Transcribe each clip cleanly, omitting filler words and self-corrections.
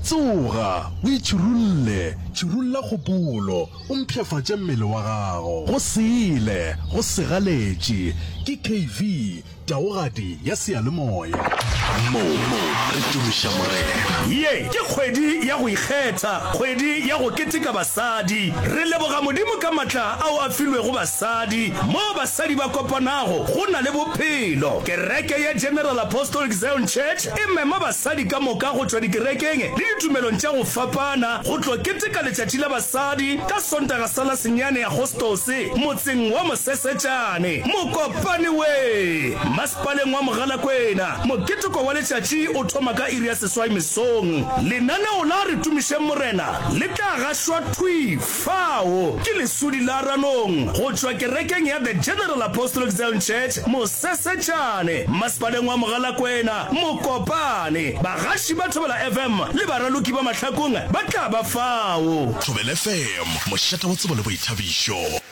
tsoga o itšhirulle tšhirulla kgopolo o mpšhafatše mmele wa gago go sele go segaletše ke KV taogadi ya seyalemoya mo re tumiša morena ye ke kgwedi ya go ikgetha kgwedi ya go keteka basadi re leboga modimo ka matla ao a filwego basadi mo basadi ba kopanago go na le bophelo kereke ya General Apostolic Zion Church e mema basadi ka moka go tšwa dikerekeng le ditumelong tša go fapana go tlo keteka letšatši la basadi ka sontaga sa la senyane ya Agostose motseng wa Mosesetšane mokopane we masepaleng wa Mogalakwena moketeko wa letšatši o thoma ka iri ya seswai mesong lenaneo la re tumiše morena le tla gašwa thui fao ke lesudi la ranong go tšwa kerekeng ya the General Apostolic Zion Church Mosesetšane masepaleng wa Mogalakwena mokopane bagaši ba Thobela FM le baraloki ba mahlakong ba tla ba fao Thobela FM mošata wa tsebo le boithabišo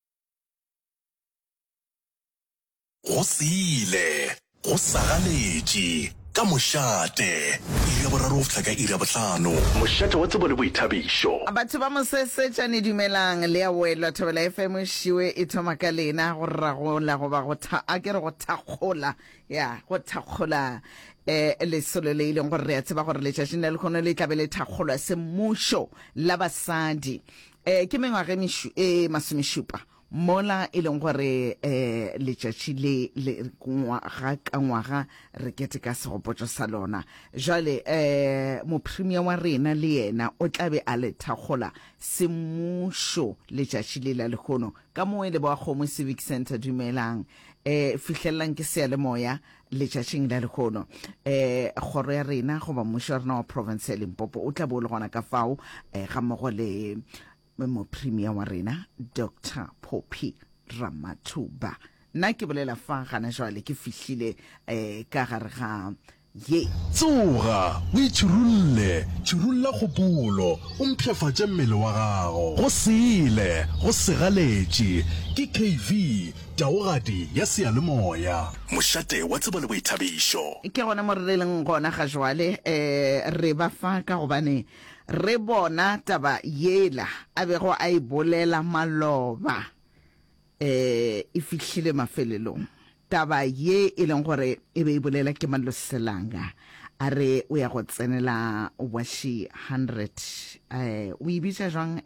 go sile go sagaletše ka mošate iri ya boraro go fihla ka iri ya bohlano mošate wa tsebo le boithabišo batho ba Mosesetšane dumelang le ya wela Thobela FM šiwe e thoma ka lena go ragola go ba go thakgola ya go thakgola lesolo le ileng gore re a tseba gore letšatšing la lekgono le tlabe le thakgolwa semmušo la basadi ke mengwaga masomešupa mola e leng gore letšatši le ngwaga ka ngwaga re keteka segopotšo sa lona jwale mopremier wa rena le yena o tlabe a le thakgola semmušo letšatši le la lekgono ka moe le boakgomo civic center dumelang fihlellang ke seyalemoya letšatšing la lekgono kgoro ya rena goba mmušo wa rena wa province ya Limpopo o tla bo le gona ka fao ga mmogo le mopremier wa rena Dr. Phophi Ramathuba nna ke bolela fa gana jwale ke fihlile ka gare ga ye tsoga o itšhirulla kgopolo o mpšhafatše mmele wa gago go sele go segaletše ke KV taogadi ya seyalemoya mošate wa tsebo le boithabišo ke gona mo re leng gona ga jwale re ba fa ka gobane re bona taba yela a bego a e bolela maloba e fihlile mafelelong taba ye e leng gore e be e bolela ke Maloselanga a re o ya go tsenela washi 100 o e bitša jwang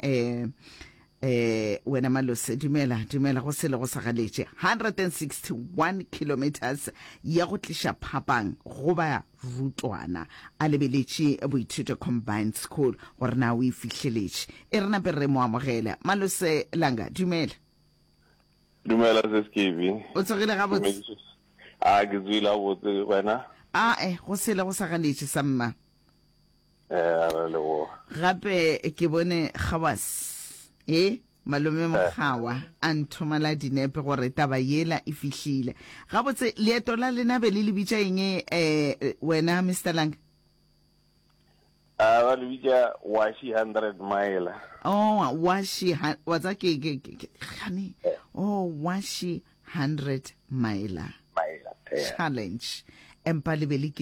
wena Malose dumela go sele go sagaletše 161 kilometers ya go tliša phapang go ba rutwana a lebeletše boithuto combined school gore na o e fihleletše e re nape re mo amogela Maloselanga dumela se SKB o tsogile ga botse ke tswile a botse wena go sele go sagaletše sa mma lego gape ke bone kgawas malome Mokgawa a nthomala dinepe gore taba yela e fihlile ga botse leeto la lena be le bitša eng wena Mr. Lang ba le bitša washi 100 mile washi wa tsa ke gane washi 100 mile challenge empa le be le